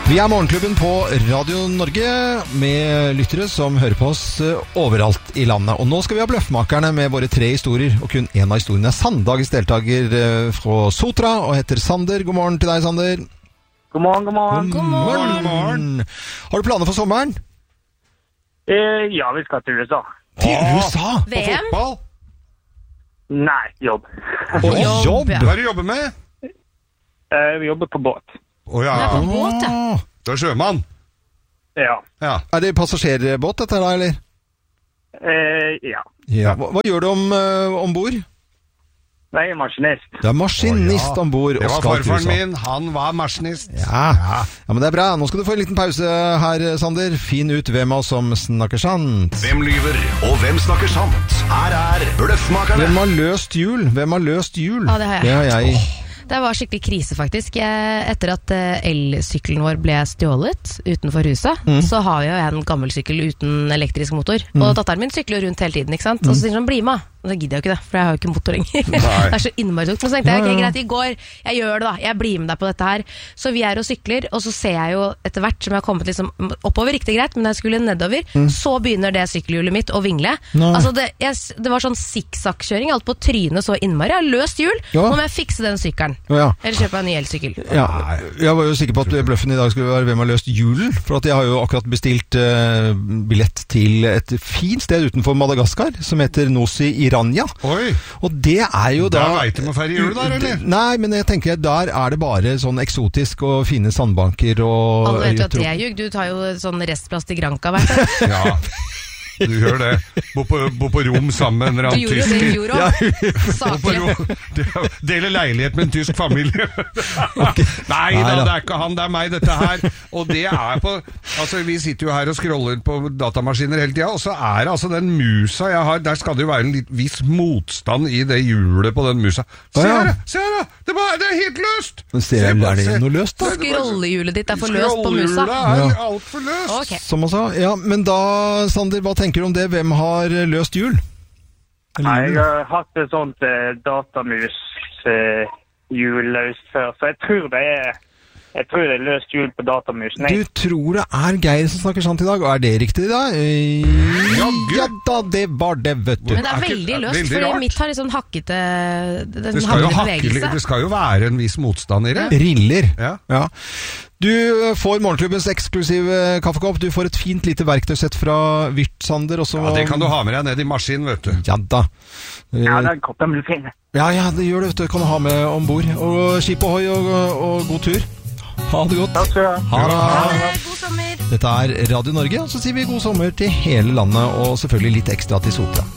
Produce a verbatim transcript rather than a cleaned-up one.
Vi er Morgenklubben på Radio Norge med lyttere som hører på oss overalt i landet. Og nå skal vi ha Bløffmakerne med våre tre historier, og kun en av historiene er sann. Dagens deltaker fra Sotra og heter Sander. God morgen til deg, Sander. God morgen, god morgen. God morgen. God morgen. Har du planer for sommeren? Eh, ja, vi skal til U S A. Til U S A? V M? På fotball? Nei, jobb. Og jobb? Hva er det du jobber med? Eh, vi jobber på båt. Åja, Det er på båt, ja. du er sjømann. Ja. Ja. Er det passasjerbåt dette da, eller? Eh, ja. Ja. Hva, hva gjør du om, uh, ombord? Nei, jeg er maskinist. Du er maskinist Å, ja. ombord Det og var skal til U farfaren S A. min, han var maskinist. Ja. Ja, men det er bra. Nå skal du få en liten pause her, Sander. Fin ut hvem av oss som snakker sant. Hvem lyver, og hvem snakker sant? Her er Bløffmakerne. Hvem har løst jul? Hvem har løst jul? Ja, det har jeg. Det har jeg. Det var skikkelig krise faktisk. Jeg, etter at eh, elsykkelen vår ble stjålet utenfor huset, Mm. så har jeg jo en gammel sykkel uten elektrisk motor. Og datteren min sykler rundt hele tiden, ikke sant? Og så sier hun, bli med. Og så gidder jeg jo ikke det, for jeg har jo ikke motor lenger. Det er så innmari tungt. Men så tenkte jeg, Ja, ok, ja. greit, i går, jeg gjør det da. Jeg blir med deg på dette her. Så vi er og sykler, og så ser jeg jo etter hvert som jeg har kommet liksom oppover, riktig greit, men når jeg skulle nedover, så begynner det sykkelhjulet mitt å vingle. Nei. Altså, det, jeg, det var sånn zigzag-kjøring, alt på trynet så innmari. Jeg har løst hjul, Ja. nå må jeg fikse den sykkelen. Å, ja. Eller kjøpe en ny elsykkel. Ja, jeg var jo sikker på at bløffen i dag skulle være hvem har løst julen, for at jeg har jo akkurat bestilt eh, billett til et fint sted utenfor Madagaskar, som heter Nossi Iranja. Oi, Og det er jo da... da vet du må feire jul der, eller? Nei, men jeg tenker der er det bare sånn eksotisk og fine sandbanker og... Alle vet jo at det øyetrop- er ljug. Du tar jo sånn restplass til Granca hvert år. Ja, du gjør det. Bo på, bo på rom sammen med en eller Du annen gjorde jo det i tysker. fjor Ja. også. Bo på Saklig. rom, dele leilighet med en tysk familie. Nei da, Nei da. det er ikke han, det er meg dette her. Og det er på, altså vi sitter jo her og scroller på datamaskiner hele tiden, og så er det altså den musa jeg har, der skal det jo være en litt viss motstand i det hjulet på den musa. Se Å, ja. her, se her da, det, bare, det er helt løst! Men ser jeg, er det noe løst da? Scrollehjulet ditt er for løst på musa. Scrollehjulet er Ja. alt for løst. Ok. Som han sa. Ja, men da, Sander, hva tenker du om det? Hvem har løst jul? Nei, jeg har hatt et sånt eh, datamus eh, julløst før, så jeg tror det er jeg tror det er løst jul på datamusen. Du Jeg. tror det er Geir som snakker sant i dag, og er det riktig da? Eh, Jaggu. Ja da, det var det, vet du. Men det er Er ikke- veldig løst, veldig fordi rart. mitt har litt sånn hakkete Den Det skal, jo hakkete hakke, bevegelse. det skal jo være en viss motstand i det. Riller. Ja. Ja. Du får Morgenklubbens eksklusive kaffekopp. Du får et fint lite verktøysett fra Vyrt, Sander. Også, Ja, det kan du ha med deg ned i maskinen, vet du. Ja da. Eh, Ja, den koppen blir fin. Ja, ja, det gjør det, vet du. Kan du ha med ombord. Og skip ohoi og, og god tur. Ha det godt. Takk skal du ha. Ha det. Ha det, god sommer! Dette er Radio Norge, og så sier vi god sommer til hele landet, og selvfølgelig litt ekstra til Sotra.